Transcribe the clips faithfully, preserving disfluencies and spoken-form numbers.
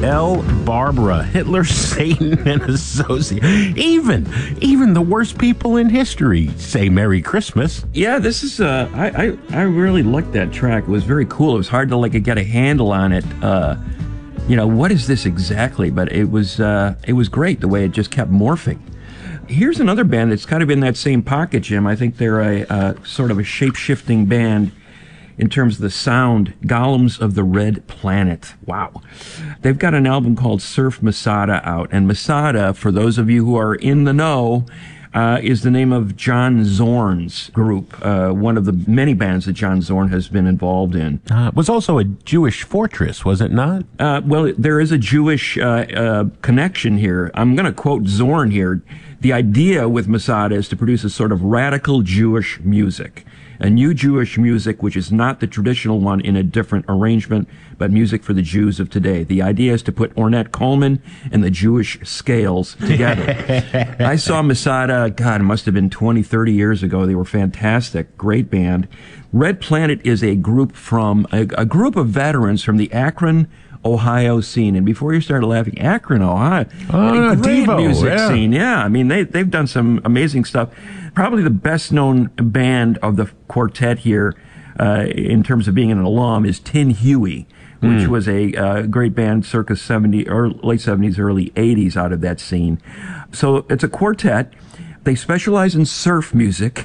Bell, Barbara, Hitler, Satan, and Associate. Even, even the worst people in history say Merry Christmas. Yeah, this is, uh, I, I, I really liked that track. It was very cool. It was hard to, like, get a handle on it. Uh, you know, what is this exactly? But it was, uh, it was great the way it just kept morphing. Here's another band that's kind of in that same pocket, Jim. I think they're a, uh, sort of a shape-shifting band in terms of the sound, Golems of the Red Planet. Wow. They've got an album called Surf Masada out. And Masada, for those of you who are in the know, uh, is the name of John Zorn's group, uh, one of the many bands that John Zorn has been involved in. Uh, it was also a Jewish fortress, was it not? Uh, well, there is a Jewish uh, uh, connection here. I'm going to quote Zorn here. The idea with Masada is to produce a sort of radical Jewish music. A new Jewish music, which is not the traditional one in a different arrangement, but music for the Jews of today. The idea is to put Ornette Coleman and the Jewish Scales together. I saw Masada, God, it must have been twenty, thirty years ago. They were fantastic. Great band. Red Planet is a group from, a, a group of veterans from the Akron, Ohio scene. And before you started laughing, Akron, Ohio, oh, a great Devo, music yeah. scene. Yeah, I mean, they, they've done some amazing stuff. Probably the best known band of the quartet here, uh, in terms of being an alum, is Tin Huey, which mm. was a uh, great band circa seventy or late seventies, early eighties out of that scene. So it's a quartet. They specialize in surf music.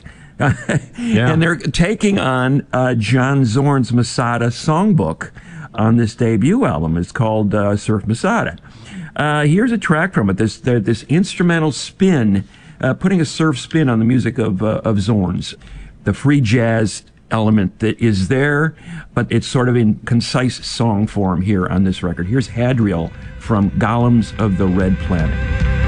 Yeah. And they're taking on uh, John Zorn's Masada songbook on this debut album. It's called uh, Surf Masada. Uh, here's a track from it. This this instrumental spin, uh, putting a surf spin on the music of uh, of Zorn's. The free jazz element that is there, but it's sort of in concise song form here on this record. Here's Hadriel from Golems of the Red Planet.